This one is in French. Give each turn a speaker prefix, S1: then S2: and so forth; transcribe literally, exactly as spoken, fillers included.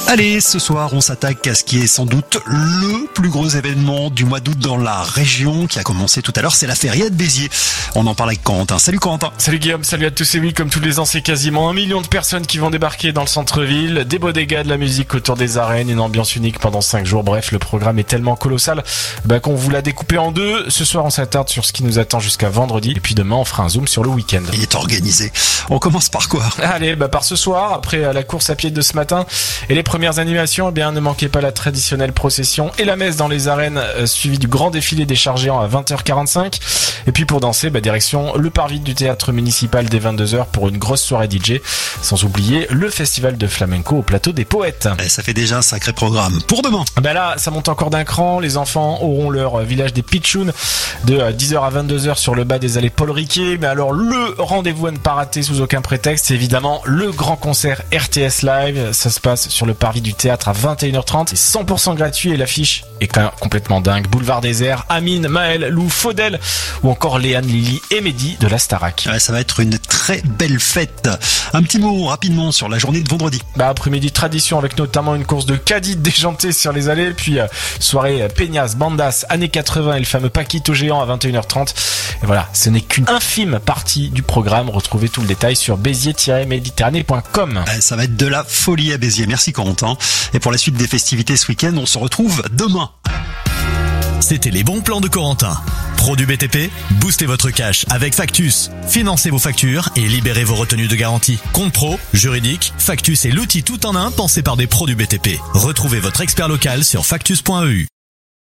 S1: Allez, ce soir, on s'attaque à ce qui est sans doute le plus gros événement du mois d'août dans la région qui a commencé tout à l'heure, c'est la Feria de Béziers. On en parle avec Corentin. Salut Corentin.
S2: Salut Guillaume, salut à tous. Et oui, comme tous les ans, c'est quasiment un million de personnes qui vont débarquer dans le centre-ville, des bodegas, de la musique autour des arènes, une ambiance unique pendant cinq jours. Bref, le programme est tellement colossal bah, qu'on vous l'a découpé en deux. Ce soir, on s'attarde sur ce qui nous attend jusqu'à vendredi. Et puis demain, on fera un zoom sur le week-end.
S1: Il est organisé. On commence par quoi?
S2: Allez, bah par ce soir, après la course à pied de ce matin et les premières animations, eh bien ne manquez pas la traditionnelle procession et la messe dans les arènes, euh, suivi du grand défilé des chars géants à vingt heures quarante-cinq. Et puis pour danser, bah, direction le parvis du théâtre municipal dès vingt-deux heures pour une grosse soirée D J. Sans oublier le festival de flamenco au plateau des Poètes.
S1: Et ça fait déjà un sacré programme. Pour demain,
S2: bah là, ça monte encore d'un cran. Les enfants auront leur village des Pitchouns de dix heures à vingt-deux heures sur le bas des allées Paul Riquet. Mais alors le rendez-vous à ne pas rater sous aucun prétexte, c'est évidemment le grand concert R T S Live. Ça se passe sur le parvis du théâtre à vingt et une heures trente. C'est cent pour cent gratuit et l'affiche est quand même complètement dingue. Boulevard Désert, Amine, Maël, Lou, Faudel ou encore Léane, Lily et Mehdi de la Starac.
S1: Ouais, ça va être une très belle fête. Un petit mot rapidement sur la journée de vendredi.
S2: Bah après-midi tradition avec notamment une course de caddie déjantée sur les allées, puis euh, soirée euh, Peñas, Bandas, années quatre-vingts et le fameux Paquito géant à vingt et une heures trente. Et voilà, ce n'est qu'une infime partie du programme. Retrouvez tout le détail sur béziers tiret méditerranée point com.
S1: Ouais, ça va être de la folie à Béziers. Merci Corentin. Et pour la suite des festivités ce week-end, on se retrouve demain.
S3: C'était les bons plans de Corentin. Pro du B T P, boostez votre cash avec Factus. Financez vos factures et libérez vos retenues de garantie. Compte pro, juridique, Factus est l'outil tout en un pensé par des pros du B T P. Retrouvez votre expert local sur factus point e u.